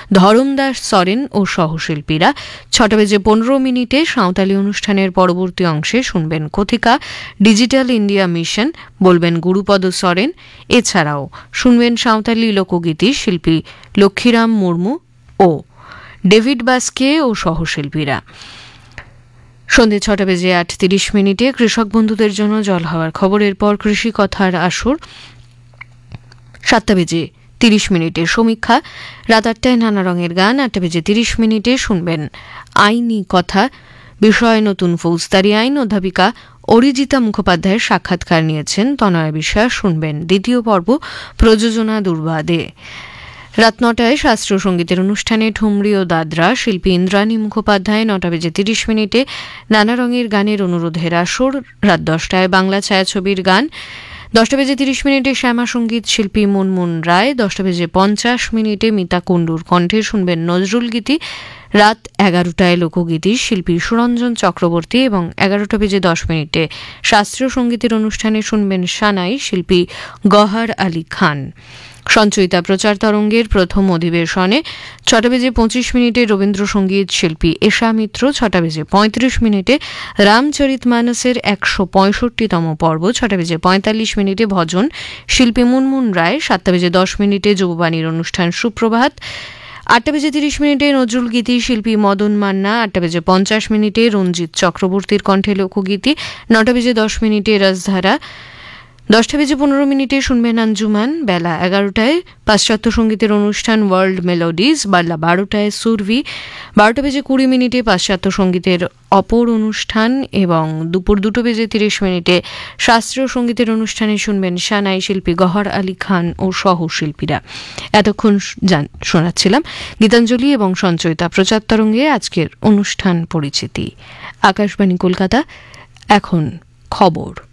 ধরমদাস সরেন ও সহশিল্পীরা। 6:15 সাঁওতালি অনুষ্ঠানের পরবর্তী অংশে শুনবেন কথিকা ডিজিটাল ইন্ডিয়া মিশন, বলবেন গুরুপদ সরেন। এছাড়াও শুনবেন সাঁওতালি লোকগীতি, শিল্পী লক্ষ্মীরাম মুর্মু ও ডেভিড বাস্কে ও সহশিল্পীরা। সন্ধ্যে 6:38 কৃষক বন্ধুদের জন্য জল হাওয়ার খবরের পর কৃষি কথার আসর। 7:30 সমীক্ষা। রাত 8টায় নানা রঙের গান। 8:30 শুনবেন আইনি কথা, বিষয় নতুন ফৌজদারি আইন। অধ্যাপিকা অরিজিতা মুখোপাধ্যায়ের সাক্ষাৎকার নিয়েছেন তনয়া বিশ্বাস। শুনবেন দ্বিতীয় পর্ব, প্রযোজনা দুর্বা দে। রাত 9টায় শাস্ত্রীয় সঙ্গীতের অনুষ্ঠানে ঠুমরি ও দাদরা, শিল্পী ইন্দ্রাণী মুখোপাধ্যায়। 9:30 নানা রঙের গানের অনুরোধের আসর। রাত 10টায় বাংলা ছায়াছবির গান। 10:30 শ্যামা সঙ্গীত, শিল্পী মুনমুন রায়। 10:50 মিতা কুণ্ডুর কণ্ঠে শুনবেন নজরুল গীতি। রাত 11টায় লোকগীতি, শিল্পী সুরঞ্জন চক্রবর্তী। এবং 11:10 শাস্ত্রীয় সঙ্গীতের অনুষ্ঠানে শুনবেন সানাই, শিল্পী গহর আলী খান। সঞ্চয়িতা প্রচার তরঙ্গের প্রথম অধিবেশনে 6:25 রবীন্দ্রসঙ্গীত, শিল্পী এশা মিত্র। 6:35 রামচরিতমানসের 165তম পর্ব। 6:45 ভজন, শিল্পী মুনমুন রায়। 7:10 যুববাণীর অনুষ্ঠান সুপ্রভাত। 8:30 নজরুল গীতি, শিল্পী মদন মান্না। 8:50 রঞ্জিত চক্রবর্তীর কণ্ঠে লোকগীতি। 9:10 রসধারা। 10:15 শুনবেন আঞ্জুমান। বেলা 11টায় পাশ্চাত্য সঙ্গীতের অনুষ্ঠান ওয়ার্ল্ড মেলোডিজ। বেলা 12টায় সুরভি। 12:20 পাশ্চাত্য সঙ্গীতের অপর অনুষ্ঠান। এবং দুপুর 2:30 শাস্ত্রীয় সঙ্গীতের অনুষ্ঠানে শুনবেন সানাই, শিল্পী গহর আলী খান ও সহশিল্পীরা। এতক্ষণ শোনাচ্ছিলাম গীতাঞ্জলি এবং সঞ্চয়িতা প্রচার তরঙ্গে আজকের অনুষ্ঠান পরিচিতি। আকাশবাণী কলকাতা। এখন খবর।